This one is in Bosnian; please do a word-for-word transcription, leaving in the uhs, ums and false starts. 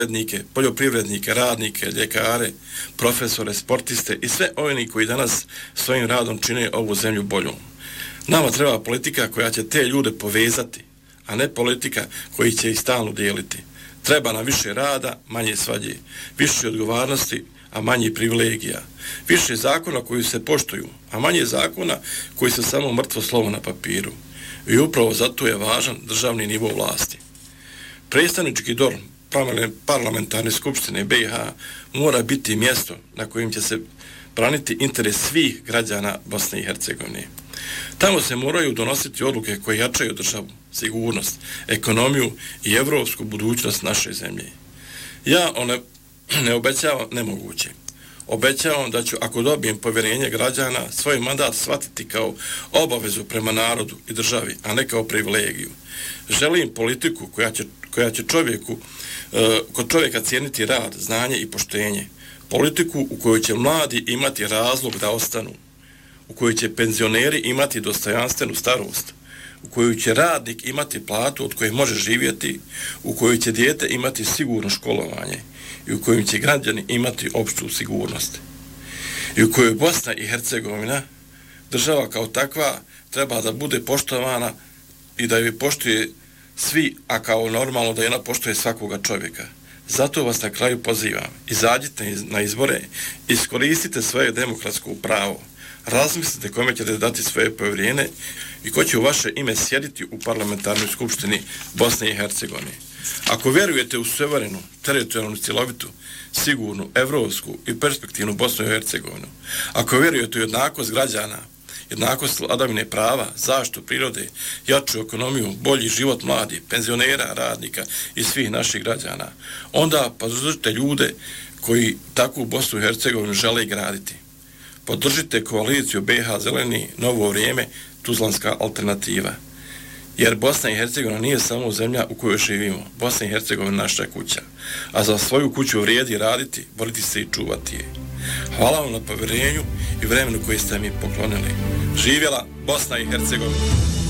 poljoprivrednike, radnike, ljekare, profesore, sportiste i sve oni koji danas svojim radom čine ovu zemlju boljom. Nama treba politika koja će te ljude povezati, a ne politika koji će ih stalno dijeliti. Treba nam više rada, manje svađe, više odgovornosti, a manje privilegija, više zakona koji se poštuju, a manje zakona koji su samo mrtvo slovo na papiru. I upravo zato je važan državni nivo vlasti. Predstavnički dom parlamentarne skupštine B i H mora biti mjesto na kojem će se braniti interes svih građana Bosne i Hercegovine. Tamo se moraju donositi odluke koje jačaju državu, sigurnost, ekonomiju i evropsku budućnost naše zemlje. Ja one ne obećavam nemoguće. Obećavam da ću, ako dobijem povjerenje građana, svoj mandat shvatiti kao obavezu prema narodu i državi, a ne kao privilegiju. Želim politiku koja će, koja će čovjeku, e, kod čovjeka cijeniti rad, znanje i poštenje. Politiku u kojoj će mladi imati razlog da ostanu, u kojoj će penzioneri imati dostojanstvenu starost, u kojoj će radnik imati platu od koje može živjeti, u kojoj će dijete imati sigurno školovanje i u kojoj će građani imati opštu sigurnost. I u kojoj Bosna i Hercegovina, država kao takva, treba da bude poštovana i da joj poštuje svi, a kao normalno da je ona poštuje svakoga čovjeka. Zato vas na kraju pozivam, izađite na izbore, iskoristite svoje demokratsko pravo, razmislite kome ćete dati svoje povjerenje i ko će u vaše ime sjediti u parlamentarnoj skupštini Bosne i Hercegovine. Ako vjerujete u suverenu, teritorijalnu, cjelovitu, sigurnu, evropsku i perspektivnu Bosnu i Hercegovinu, ako vjerujete u jednakost građana, jednakost vladavine prava, zaštitu prirode, jaču ekonomiju, bolji život mladih, penzionera, radnika i svih naših građana, onda podržite ljude koji takvu Bosnu i Hercegovinu žele graditi. Podržite koaliciju B i H Zeleni, Novo vrijeme, Tuzlanska alternativa. Jer Bosna i Hercegovina nije samo zemlja u kojoj živimo. Bosna i Hercegovina je naša kuća. A za svoju kuću vrijedi raditi, boriti se i čuvati je. Hvala vam na povjerenju i vremenu koje ste mi poklonili. Živjela Bosna i Hercegovina!